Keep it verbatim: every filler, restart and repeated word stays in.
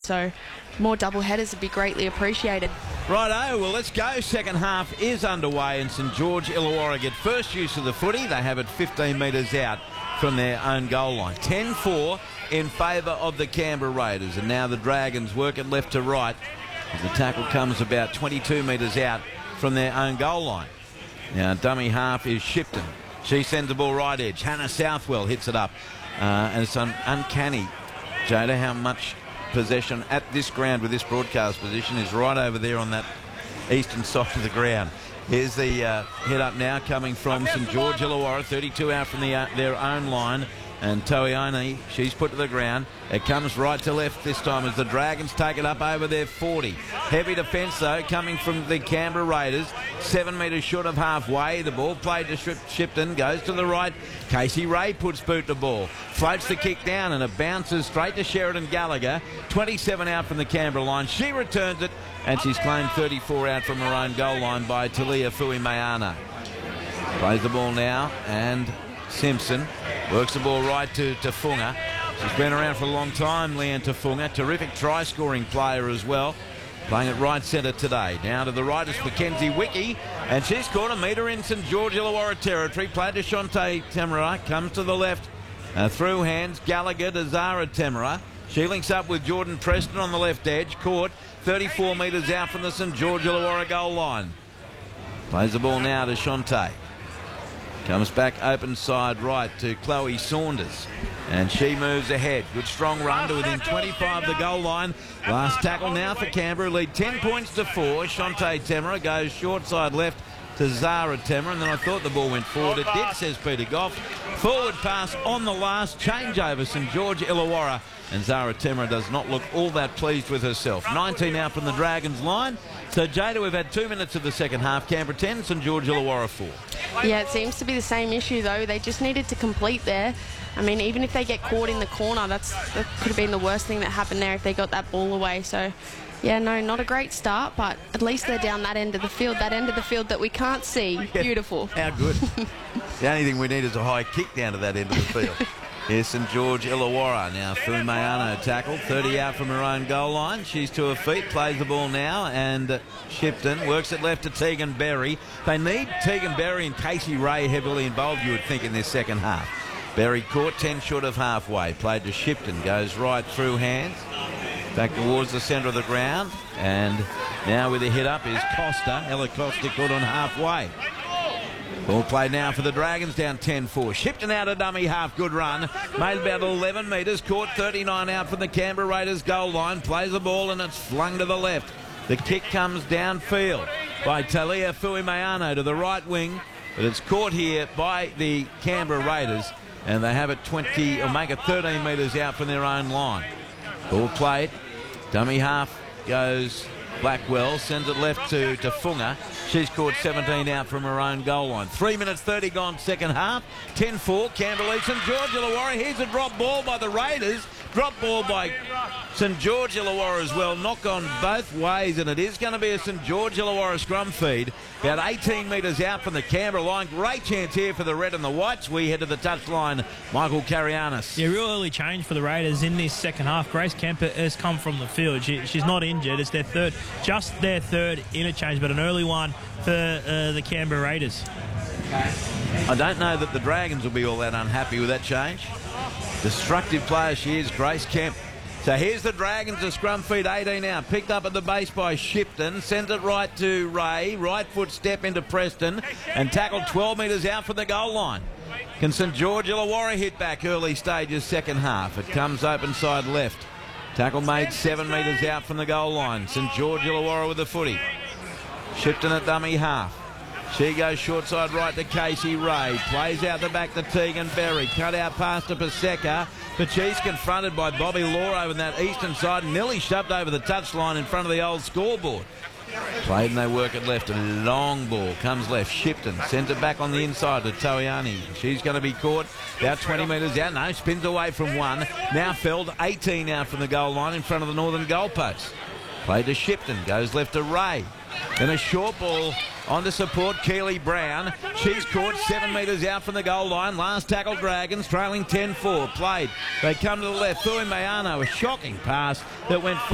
so more double headers would be greatly appreciated. Righto, well, let's go. Second half is underway, and St George Illawarra get first use of the footy. They have it fifteen metres out from their own goal line. ten four in favour of the Canberra Raiders, and now the Dragons work it left to right as the tackle comes about twenty-two metres out from their own goal line. Now, dummy half is Shipton. She sends the ball right edge. Hannah Southwell hits it up, uh, and it's un uncanny, Jada, how much possession at this ground with this broadcast position is right over there on that eastern side of the ground. Here's the uh, hit up now coming from St George Illawarra, thirty-two out from the, uh, their own line, and Toioni, she's put to the ground. It comes right to left this time as the Dragons take it up over their forty. Heavy defence though coming from the Canberra Raiders, seven metres short of halfway. The ball played to Shipton, goes to the right. Casey Ray puts boot to ball, floats the kick down, and it bounces straight to Sheridan Gallagher. twenty-seven out from the Canberra line. She returns it, and she's claimed thirty-four out from her own goal line by Talia Fuimayana. Plays the ball now, and Simpson works the ball right to Tafunga. She's been around for a long time, Leanne Tafunga. Terrific try-scoring player as well. Playing at right centre today. Now to the right is Mackenzie Wiki, and she's caught a metre in St George Illawarra territory. Played to Shante Temera, comes to the left. Uh, through hands, Gallagher to Zara Temera. She links up with Jordan Preston on the left edge. Caught thirty-four metres out from the St George Illawarra goal line. Plays the ball now to Shante. Comes back open side right to Chloe Saunders, and she moves ahead. Good strong run to within twenty-five of the goal line. Last tackle now for Canberra. Lead ten points to four. Shante Temera goes short side left to Zara Temera, and then I thought the ball went forward. It did, says Peter Goff. Forward pass on the last changeover. St George Illawarra, and Zara Temera does not look all that pleased with herself. nineteen out from the Dragons line. So, Jada, we've had two minutes of the second half. Canberra ten, St George Illawarra four. Yeah, it seems to be the same issue, though. They just needed to complete there. I mean, even if they get caught in the corner, that's that could have been the worst thing that happened there if they got that ball away. So, yeah, no, not a great start, but at least they're down that end of the field, that end of the field that we can't see. Yeah, beautiful. How good. The only thing we need is a high kick down to that end of the field. Here's St George Illawarra. Now Fuimayano tackled, thirty out from her own goal line. She's to her feet, plays the ball now, and uh, Shipton works it left to Tegan Berry. They need Tegan Berry and Casey Ray heavily involved, you would think, in this second half. Berry caught ten short of halfway, played to Shipton, goes right through hands, back towards the centre of the ground, and now with a hit up is Costa. Ella Costa caught on halfway. Ball played now for the Dragons, down ten four. Shipton out a dummy half, good run. Made about eleven metres, caught thirty-nine out from the Canberra Raiders goal line. Plays the ball and it's flung to the left. The kick comes downfield by Talia Fuimayano to the right wing, but it's caught here by the Canberra Raiders, and they have it twenty, or make it thirteen metres out from their own line. Ball played, dummy half goes Blackwell, sends it left to Tafunga. She's caught seventeen out from her own goal line. three minutes thirty gone second half. ten four, Canberra leads St George Illawarra. Here's a drop ball by the Raiders. Drop ball by St George Illawarra as well. Knock on both ways, and it is going to be a St George Illawarra scrum feed. About eighteen metres out from the Canberra line. Great chance here for the red and the whites. We head to the touchline. Michael Carianis. Yeah, real early change for the Raiders in this second half. Grace Kemper has come from the field. She, she's not injured. It's their third, just their third interchange, but an early one for uh, the Canberra Raiders. I don't know that the Dragons will be all that unhappy with that change. Destructive player she is, Grace Kemp. So here's the Dragons, a scrum feed, eighteen out. Picked up at the base by Shipton. Sends it right to Ray. Right foot step into Preston. And tackled twelve metres out from the goal line. Can St George Illawarra hit back early stages second half? It comes open side left. Tackle made seven metres out from the goal line. St George Illawarra with the footy. Shipton at dummy half. She goes short side right to Casey Ray. Plays out the back to Tegan Berry. Cut out pass to Paseka. But she's confronted by Bobby Law over that eastern side. Nearly shoved over the touchline in front of the old scoreboard. Played and they work it left. A long ball comes left. Shipton sends it back on the inside to Toiani. She's going to be caught about twenty metres out. No, spins away from one. Now Feld, eighteen out from the goal line in front of the northern goalpost. Played to Shipton. Goes left to Ray. Then a short ball on to support Keely Brown. She's caught seven metres out from the goal line. Last tackle Dragons trailing ten four. Played. They come to the left. Fuimayano, a shocking pass that went